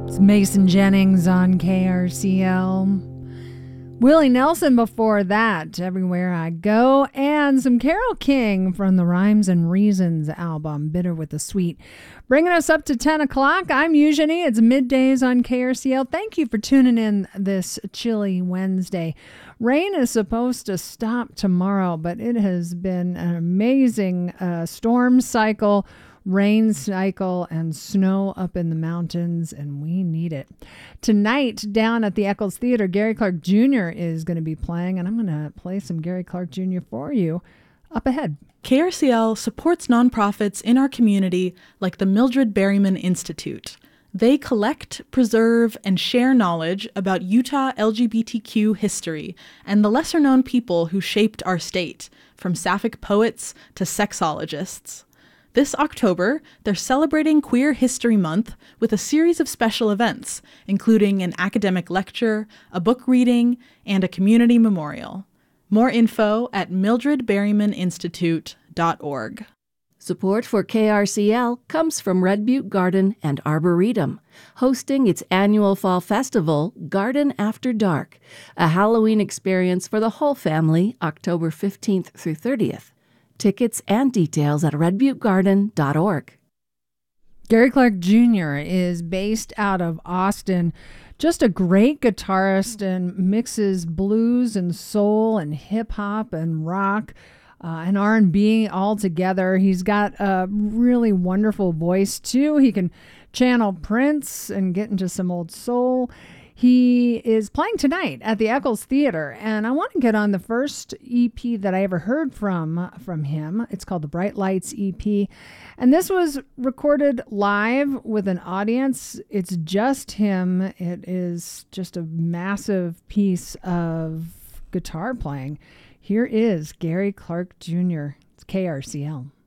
Mason Jennings on KRCL. Willie Nelson before that, Everywhere I Go, and some Carole King from the Rhymes and Reasons album, Bitter with the Sweet. Bringing us up to 10 o'clock, I'm Eugenie. It's middays on KRCL. Thank you for tuning in this chilly Wednesday. Rain is supposed to stop tomorrow, but it has been an amazing storm cycle, rain cycle, and snow up in the mountains, and we need it. Tonight, down at the Eccles Theater, Gary Clark Jr. is going to be playing, and I'm going to play some Gary Clark Jr. for you up ahead. KRCL supports nonprofits in our community like the Mildred Berryman Institute. They collect, preserve, and share knowledge about Utah LGBTQ history and the lesser-known people who shaped our state, from sapphic poets to sexologists. This October, they're celebrating Queer History Month with a series of special events, including an academic lecture, a book reading, and a community memorial. More info at mildredberrymaninstitute.org. Support for KRCL comes from Red Butte Garden and Arboretum, hosting its annual fall festival, Garden After Dark, a Halloween experience for the whole family, October 15th through 30th. Tickets and details at redbuttegarden.org. Gary Clark Jr. is based out of Austin. Just a great guitarist and mixes blues and soul and hip-hop and rock and R&B all together. He's got a really wonderful voice, too. He can channel Prince and get into some old soul. He is playing tonight at the Eccles Theater, and I want to get on the first EP that I ever heard from him. It's called the Bright Lights EP, and this was recorded live with an audience. It's just him. It is just a massive piece of guitar playing. Here is Gary Clark Jr. It's KRCL.